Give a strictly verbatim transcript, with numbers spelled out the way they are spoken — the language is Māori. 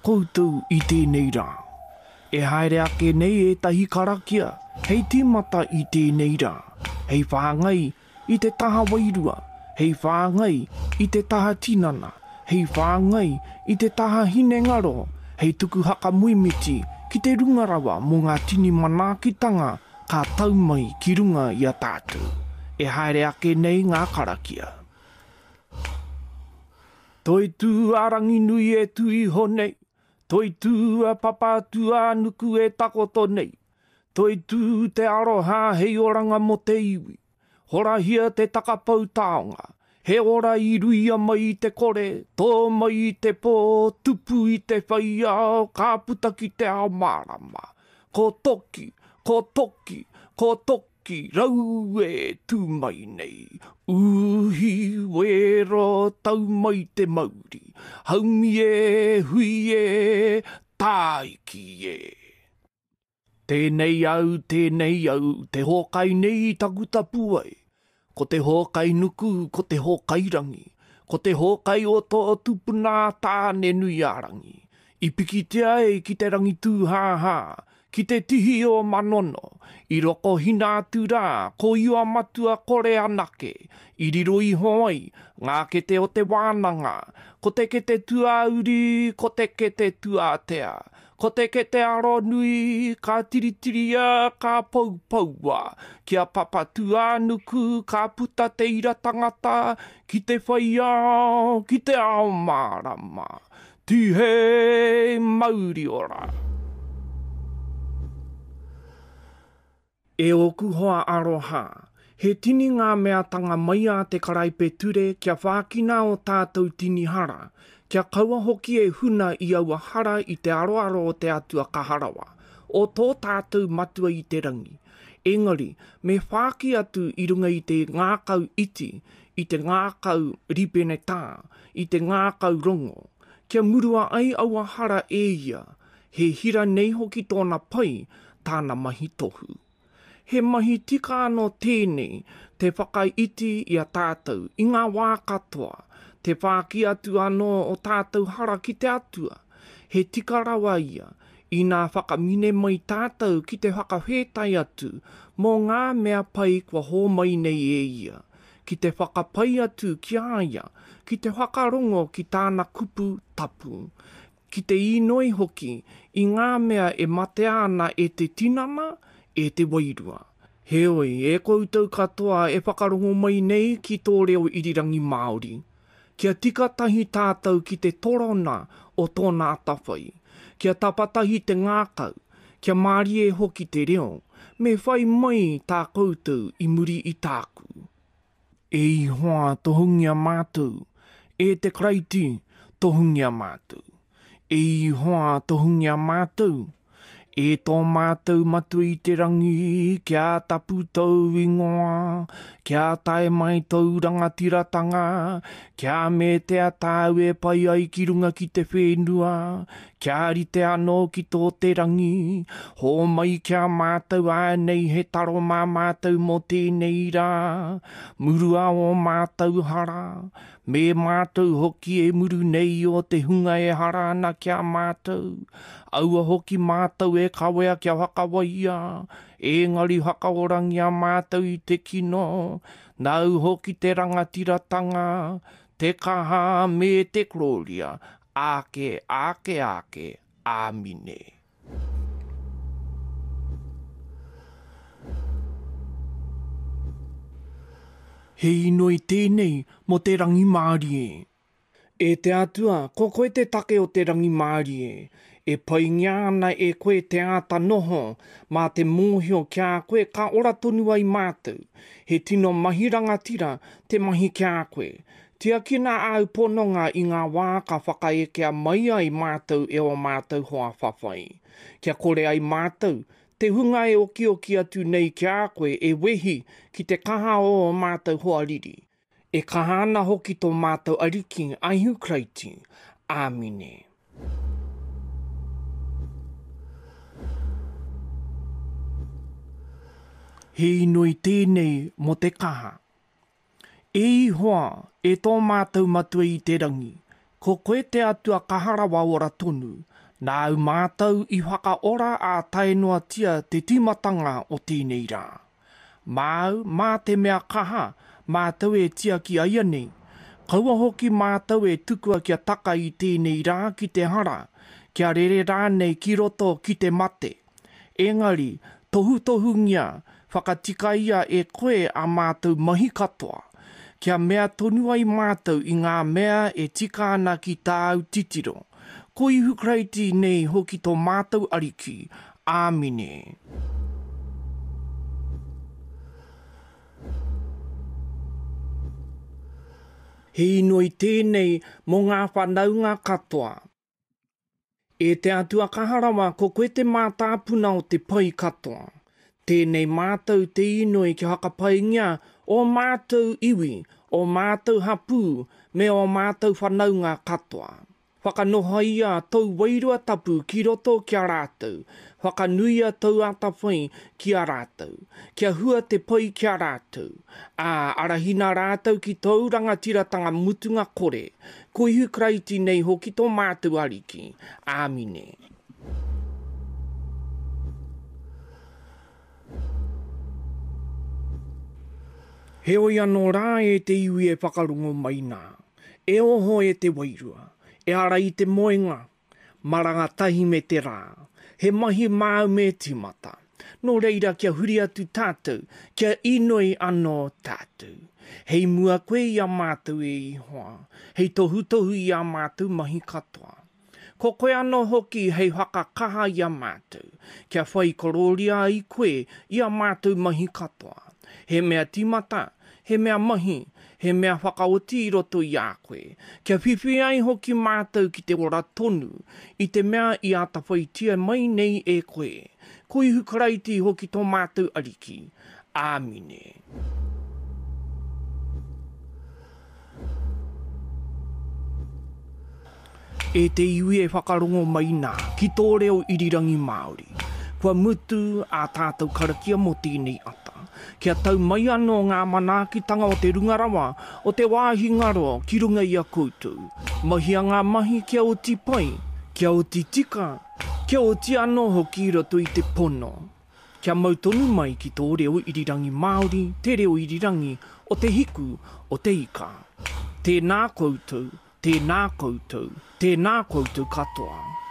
koutou i tēnei rā. E haere ake nei e tahi karakia, hei tīmata i tēnei rā. Hei whāngai i te taha wairua, hei whāngai i te taha tinana, hei whāngai i te taha hinengaro, hei tuku haka muimiti ki te rungarawa mō ngā tini manākitanga ka tau mai ki runga i a tātou. E haere ake nei ngā karakia. Toi tū arangi nui e tui honei, toi tū a papa tū a nuku e takoto nei, toi tū te aroha hei oranga mo te iwi, hora hia te takapau taonga, he ora i ruia mai i te kore, tō mai i te pō, tupu i te whaia, ka puta ki te ao marama, ko toki, ko toki, ko toki, rau e tū mai nei. Uhi wero tau mai te mauri, haumi e, hui e, taiki e. Tēnei au, tēnei au, te hōkai nei takuta puai. Ko te hōkai nuku, ko te hōkai rangi. Ko te hōkai o tō tupuna tāne nui arangi. I piki te ai ki te rangi tūhāhā, ki te tihi o manono. I roko hina atu rā, ko iua matua kore anake. I riro i hoai, ngā kete o te wānanga. Ko te kete tuauri, ko te kete tuatea. Ko te kete aro nui, ka tiritiria, ka paupaua. Kia papatua nuku, ka puta te ira tangata, ki te whaia, ki te ao marama. Tihe mauri ora. E oku hoa aroha, he tini ngā mea tanga mai a te karaipe ture kia whākina o tātou tini hara, kia kaua hoki e huna i aua hara i te aroaro o te atua kaharawa, o tō tātou matua i te rangi. Engari, me whāki atu i runga i te ngākau iti, i te ngākau ripene tā, i te ngākau rongo, kia murua ai aua hara e ia, he hira nei hoki tōna pai, tāna mahi tohu. He mahi tika anō tēnei, te whakaiti i a tātou, i ngā wā katoa, te whāki atu anō o tātou hara ki te atua. He tika rawa ia, i ngā whakamine mai tātou ki te whakawhetai atu, mō ngā mea pai kua hō mai nei e ia. Ki te whakapai atu ki aia, ki te whakarongo ki tāna kupu tapu. Ki te inoi hoki, i ngā mea e mate ana e te tinana, e te wairua. Heoi, e koutou katoa e whakarongo mai nei ki tō reo irirangi Māori. Kia tika tahi tātou ki te torona o tōna atawhai. Kia tapatahi te ngākau. Kia mārie hoki te reo. Me whai mai tā koutou i muri i tāku. E i hoa tohungia mātou. E te kraiti tohungia mātou. E i hoa tohungia mātou. E tō mātou matu i te rangi, kia tapu tau ingoa, kia tae mai tau rangatiratanga, kia me te atau e pai ai ki runga ki te whenua, kia rite anō ki tō te rangi, hō mai kia mātou ānei he taro mā mātou mo tēnei rā, murua o mātou hara, me mātou hoki e muru nei o te hunga e hara ana kia mātou, aua hoki mātou e kawea kia whakawaia, engari hakaorangi a mātou i te kino, nau hoki te rangatiratanga, te kaha me te kloria, ake, ake, ake, āmine. He inoi tēnei mo te rangi Māori e. E te atua, ko koe te take o te rangi Māori e. E pai ngāna e koe te āta noho, mā te mōhio kia koe ka ora tonu ai mātou. He tino mahi rangatira te mahi kia koe. Tia kina au pononga i ngā wā ka whakaekea mai ai mātou e o mātou hoa whawhai. Kia kore ai mātou, te hunga e oki oki atu nei kia koe e wehi ki te kaha o mātou hoa riri. E kaha ana hoki tō mātou ariki aihu kraiti. Āmine. He inoi tēnei mo te kaha. E i hoa, e tō mātou matua i te rangi, Ko koe te atua kahara wa ora tonu, nā au mātau i whaka ora a taenua tia te timatanga o tēnei rā. Māu, mā te mea kaha, mātau e tia ki aia nei. Kaua hoki mātau e tukua kia taka i tēnei rā ki te hara, kia rere rānei ki roto ki te mate. Engari, tohu tohu ngia, whakatika ia e koe a mātau mahi katoa. Kia mea tonu ai mātau i ngā mea e tika ana ki tāu titiro. Ko ihu kreiti nei hoki tō mātau ariki. Āmine. He inoi tēnei mō ngā whanaunga katoa. E te atua kaharawa ko koe te mātāpuna o te pai katoa. Tēnei mātau te inoi ki hakapaingia o mātau iwi, o mātau hapū, me o mātau whanaunga katoa. Whakanoha ia tau wairua tapu ki roto kia rātou. Whakanuia tau atawhai kia rātou. Kia hua te pai kia rātou. Ā, arahina rātou ki tau rangatiratanga mutunga kore. Ko ihu kreiti nei hoki tō mātou ariki. Āmine. Heoi anō rā e te iwi e whakarungo mai nā. E oho e te wairua. E ara i te moenga, maranga tahi me te rā, he mahi māu me timata. Nō reira kia huri atu tātou, kia inoi anō tātou. Hei mua koe i a mātou e ihoa, hei tohu tohu i a mātou mahi katoa. Ko koe anō hoki hei whakakaha i a mātou, kia whai kororia i koe i a mātou mahi katoa. He mea timata, he mea mahi, he mea whakaoti i roto i a koe. Kia whiwhi ai hoki mātou ki te ora tonu, i te mea i atawhaitia mai nei e koe. Ko ihu karaiti hoki tō mātou ariki. Āmine. E te iwi e whakarongo mai nā, ki tō reo irirangi Māori. Kua mutu a tātou karakia mo tēnei ata. Kia tau mai anō ngā manaakitanga o te rungarawa, o te wāhi ngaro ki runga i a koutou. Mahi a ngā mahi kia o ti pai, kia o ti tika, kia o ti anō hoki i roto i te pono. Kia mautonu mai ki tō reo irirangi Māori, te reo irirangi o te hiku o te ika. Tēnā koutou, tēnā koutou, tēnā koutou katoa.